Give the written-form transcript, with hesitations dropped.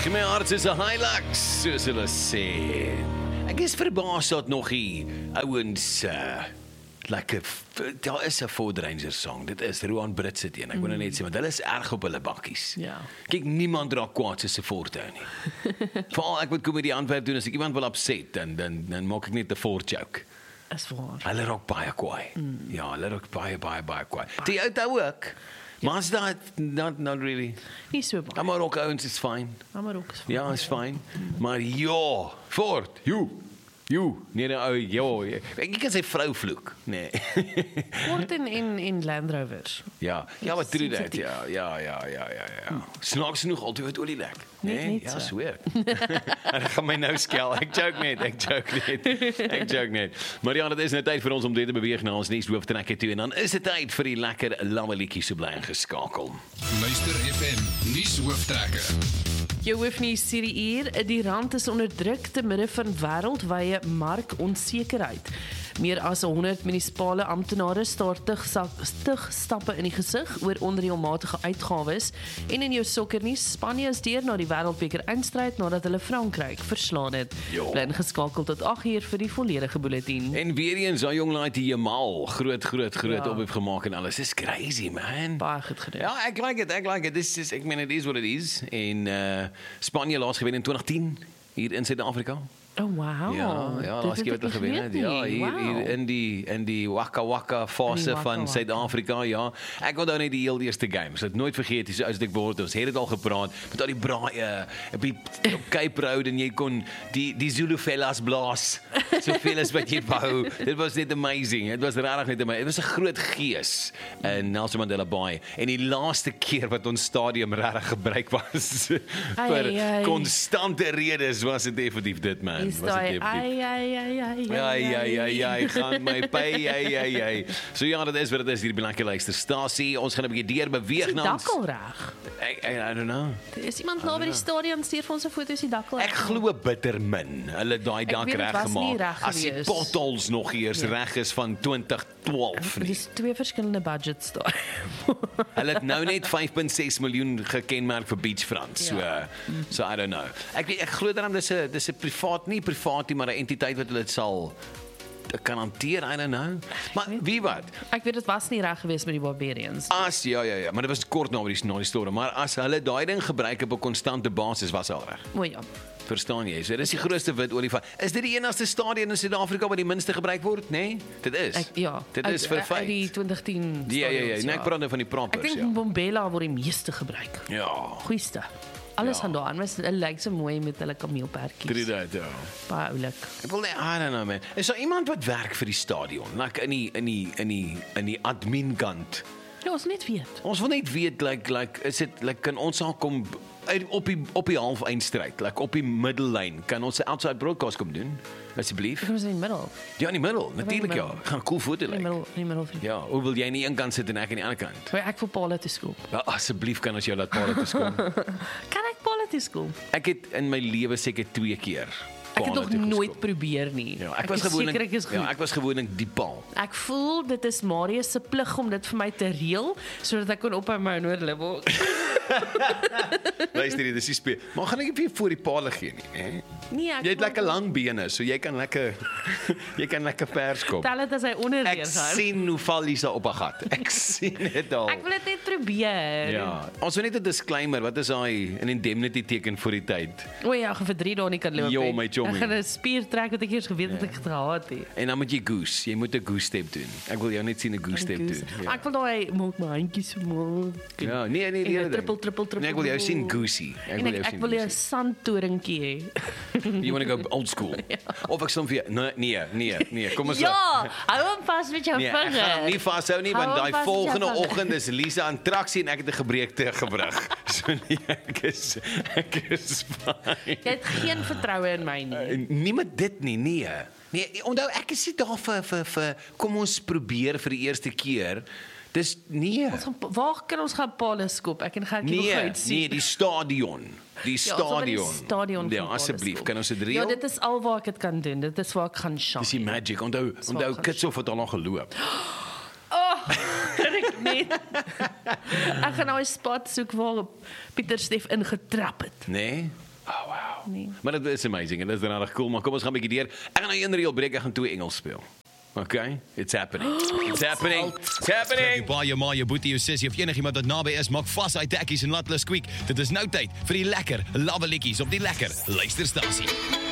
My hart is 'n Hilux, soos hulle sê. Ek is verbaas dat nog die ouens daar is 'n Ford Ranger song. Dit is Roan Brits se een. Ek wil net sê want hulle is erg op hulle bakkies. Ja. Kyk, niemand raak kwaad soos 'n Ford hou nie. Veral ek moet komedie Antwerp doen as ek iemand wil upset, dan maak ek net 'n Ford joke. Is waar. Hulle raak baie kwaai. Ja, hulle raak baie kwaai. Die ou ook. Maar is dat not really. Nie so baie. Maar ook ouens is fine. Maar ook is fyn. Ja, is fyn. Maar ja, Ford, nee, ek kan sê vrou vloek, nee. Ford en Land Rovers. Ja, wat true dat, ja. Snaaks genoeg altyd wat olie lek. Nee, net ja, so. sweer. Hulle gaan my nou skel, ek joke net. Maar ja, dit is nou tyd vir ons om dit te beweeg na ons nuushooftrekker toe, en dan is dit tyd vir die lekker lamme liedjies, so bly ingeskakel. Luister FM, nuushooftrekker. Jou hoofnuus hierdie uur, die rand is onder druk te midde van wêreldwye markonsekerheid. Meer as 100 munisipale amptenare staar stig stappe in die gesig oor onreëlmatige uitgawes. En in jou sokkernuus, Spanje is deur na die wêreldbeker eindstryd nadat hulle Frankryk verslaan het. Bly ingeskakel tot 8 uur vir die volledige bulletin. En weer eens, daai jong laai die Jamal, groot ophef gemaak en alles. Dis crazy, man. Baie goed gedoen. Ja, ek like it. Ek meen, it is what it is. En Spanje laas gewen in 2010 hier in Suid-Afrika. Oh, wow. Ja, laas keer wat hulle gewen het. Ja, hier in die waka fase van Suid-Afrika, ja. Ek onthou net die heel eerste game. So ek nooit vergeet, so as ek word, ons het dit al gepraat met al die braaie op Cape Road en jy kon die Zulu fellas blaas. Soveel as wat jy wou. Dit was net amazing. Dit was regtig net amazing. Dit was 'n groot gees in Nelson Mandela Bay. En die laaste keer wat ons stadium regtig gebruik was vir konstante redes was dit definitief dit, man. Is daai Ja, gaan my pay, So ja, dit is wat dit is hier by Lekker Luisterstasie. Ons gaan 'n bietjie deur beweeg na ons. Is die dak al reg? I don't know. Is iemand nou by die stadion stuur vir ons 'n foto, is die dak al reg? Ek glo bitter min. Hulle daai dak reg gemaak. As die potholes nog eers reg is van 2012 nie. Dis twee verskillende budgets daar. Hulle het nou net 5.6 miljoen gekenmerk vir beachfront. So I don't know. Ek glo daarom dis 'n privaat nie, maar 'n entiteit wat hulle dit sal kan hanteer, I don't know. Maar wie wat? Ek weet dit was nie reg geweest met die Barbarians. Ja, maar dit was kort na die storm, maar as hulle daai ding gebruik op 'n konstante basis was al reg. O ja. Verstaan jy? So dis die grootste wit olifant. Is dit die enigste stadion in Suid-Afrika wat die minste gebruik word? Nee, dit is. Dit is vir feit. Die 2010 Ja. Nee, ek praat nou van die proppers, Ek dink Bombela word die meeste gebruik. Ja. Goeiste. Alles gaan daar aan, maar hulle lyk so mooi met hulle kameelperdjies. Drie dat, ja. Baie oulik. Ek wil net, I don't know, man. Is daar iemand wat werk vir die stadion? Like in die admin kant? Ja, ons net weet. Ons wil net weet, is dit, kan ons al kom op die half eindstryd, op die middellyn, kan ons 'n outside broadcast kom doen? Asseblief. Ek was in die middel. Ja, in die middel, natuurlik ja. Gaan 'n cool foto lyk. In die middel. Ja, hoe wil jy nie een kant sit en ek aan die ander kant? Maar ek wil Paula toe skoop. Ja, asseblief kan ons jou laat Paula toe skoop. Kan ek Paula toe skoop? Ek het in my lewe seker 2 keer. Ek het nog nooit probeer nie. Ja, ek was gewoonlik die paal. Ek voel dit is Marius se plig om dit vir my te reël sodat ek kan ophou my hoorlevel. Luister hier, dis die speel. Maar gaan ek nie vir voor die paal gee nie, hè? Nee, jy het lekker lang bene, so jy kan lekker vers kom. Tel dit as hy onder Ek sien hoe val Lisa op 'n gat. Ek sien dit al. Ek wil dit net probeer. Ja. Ons wil net 'n disclaimer, wat is daai 'n indemnity teken vir die tyd? O ja, vir 3 dae nie kan loop nie. Jo, my chommy. Ek gaan 'n spier trek wat ek eers geweet het ek gehad het. En dan moet jy goose. Jy moet 'n goose step doen. Ek wil jou net sien 'n goose step doen. Ja. Ek wil daai maak my handjies maak. Ja, nee, triple. Nee, ek wil jou sien goosey. Ek wil 'n sandtorentjie hê. You want to go old school? Ja. Of ek sê vir nee, kom ons Ja, hou hom vas met jou vinger. Ek gaan hom nie vashou nie, want daai volgende oggend is Lisa aan traksie en ek het 'n gebreekte gewrig. So nee, ek is fine. Jy het geen vertroue in my nie. Nie met dit nie, nee. Nee, onthou ek is nie daar vir kom ons probeer vir die eerste keer. Dis nee. Waar kan ons gaan Paula skop? Ek gaan nie sien. Nee, die stadion. Ja, asseblief, kan ons dit reël? Ja, dit is al waar ek dit kan doen. Dit is waar ek gaan shop. Dis die magic. Onthou Kitsof het al nog geloop. Ek net. Ek gaan nou 'n spot soek waar Pieter Steef ingetrap het. Nee. Nee. Maar dit is amazing en dit is regtig cool, maar kom ons gaan 'n bietjie deur. Ek gaan nou een reel breek, ek gaan 2 Engels speel. Okay, it's happening. It's happening. It's happening. Baie jou ma, jou boetie, jou sussie of enigiemand wat naby is, maak vas uit tekkies en laat hulle squeak. Dit is nou tyd vir die lekker lawwe liedjies op die lekker luisterstasie.